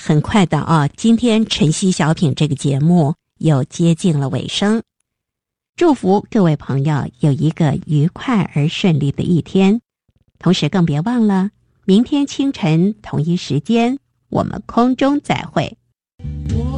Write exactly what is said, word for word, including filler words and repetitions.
很快的啊，今天晨曦小品这个节目又接近了尾声。祝福各位朋友有一个愉快而顺利的一天，同时更别忘了，明天清晨同一时间，我们空中再会。